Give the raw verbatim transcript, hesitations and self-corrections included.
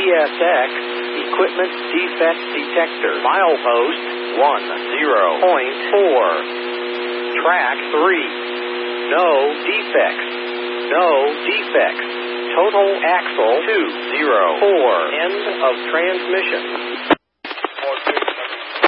S X, equipment defect detector, milepost one zero point four. Track three, no defects, no defects. Total axle two zero four, end of transmission.